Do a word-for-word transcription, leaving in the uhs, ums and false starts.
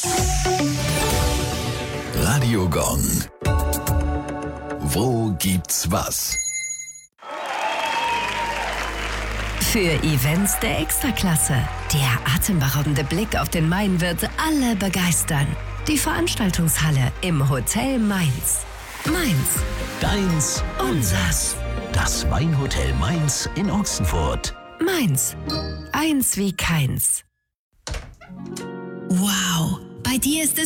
Radio Gong. Wo gibt's was? Für Events der Extraklasse. Der atemberaubende Blick auf den Main wird alle begeistern. Die Veranstaltungshalle im Hotel Mainz. Mainz. Deins, unsers. Das Weinhotel Mainz in Ochsenfurt. Mainz. Eins wie keins. Wow, bei dir ist es